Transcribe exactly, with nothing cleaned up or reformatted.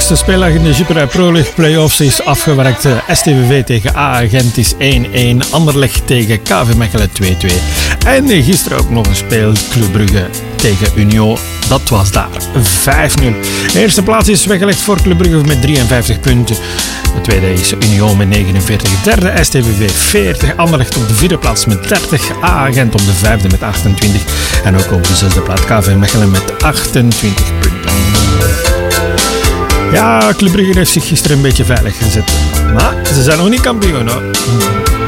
eerste speeldag in de Jupiler Pro League Playoffs is afgewerkt. S T V V tegen A-Gent is één-één. Anderlecht tegen K V Mechelen twee-twee. En gisteren ook nog een speel Club Brugge tegen Union. Dat was daar vijf nul. De eerste plaats is weggelegd voor Club Brugge met drieënvijftig punten. De tweede is Union met negenenveertig. De derde S T V V veertig. Anderlecht op de vierde plaats met dertig. A-Gent op de vijfde met achtentwintig. En ook op de zesde plaats K V Mechelen met achtentwintig punten. Ja, Club Brugge heeft zich gisteren een beetje veilig gezet. Maar ze zijn nog niet kampioen hoor.